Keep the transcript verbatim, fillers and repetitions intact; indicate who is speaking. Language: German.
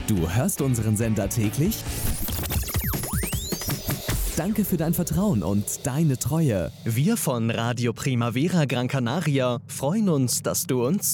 Speaker 1: Du hörst unseren Sender täglich? Danke für dein Vertrauen und deine Treue. Wir von Radio Primavera Gran Canaria freuen uns, dass du uns